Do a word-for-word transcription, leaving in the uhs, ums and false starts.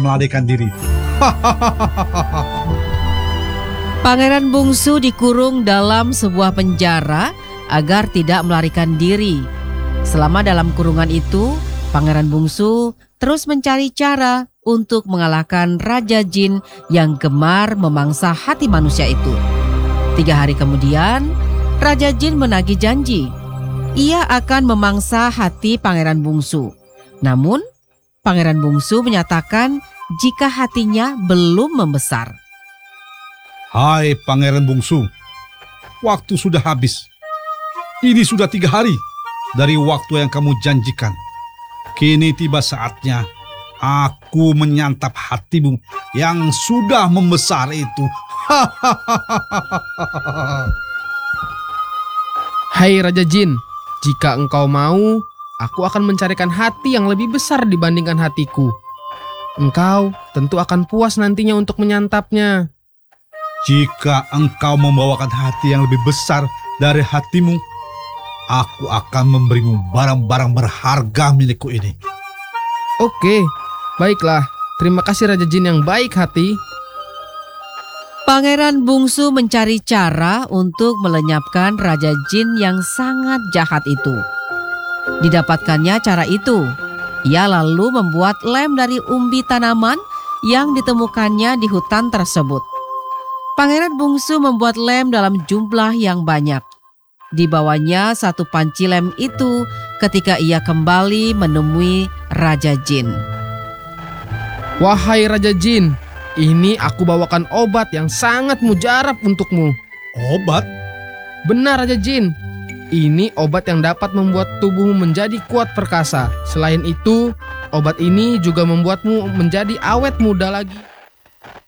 melarikan diri. Pangeran bungsu dikurung dalam sebuah penjara agar tidak melarikan diri. Selama dalam kurungan itu, Pangeran bungsu terus mencari cara untuk mengalahkan Raja Jin yang gemar memangsa hati manusia itu. Tiga hari kemudian, Raja Jin menagih janji. Ia akan memangsa hati Pangeran bungsu. Namun, Pangeran bungsu menyatakan jika hatinya belum membesar. Hai Pangeran bungsu, waktu sudah habis. Ini sudah tiga hari dari waktu yang kamu janjikan. Kini tiba saatnya aku menyantap hatimu yang sudah membesar itu. Hai Raja Jin, jika engkau mau, aku akan mencarikan hati yang lebih besar dibandingkan hatiku. Engkau tentu akan puas nantinya untuk menyantapnya. Jika engkau membawakan hati yang lebih besar dari hatimu, aku akan memberimu barang-barang berharga milikku ini. Oke, baiklah. Terima kasih Raja Jin yang baik hati. Pangeran bungsu mencari cara untuk melenyapkan Raja Jin yang sangat jahat itu. Didapatkannya cara itu. Ia lalu membuat lem dari umbi tanaman yang ditemukannya di hutan tersebut. Pangeran bungsu membuat lem dalam jumlah yang banyak. Dibawanya satu panci lem itu ketika ia kembali menemui Raja Jin. Wahai Raja Jin, ini aku bawakan obat yang sangat mujarab untukmu. Obat? Benar Raja Jin, ini obat yang dapat membuat tubuhmu menjadi kuat perkasa. Selain itu, obat ini juga membuatmu menjadi awet muda lagi.